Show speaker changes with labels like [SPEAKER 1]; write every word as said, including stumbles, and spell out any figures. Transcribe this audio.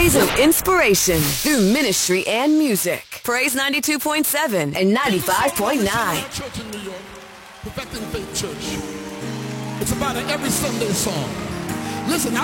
[SPEAKER 1] Days of inspiration through ministry and music. Praise ninety-two point seven and ninety-five point nine.
[SPEAKER 2] Church in New York, Perfecting Faith Church. It's about an every Sunday song. Listen, I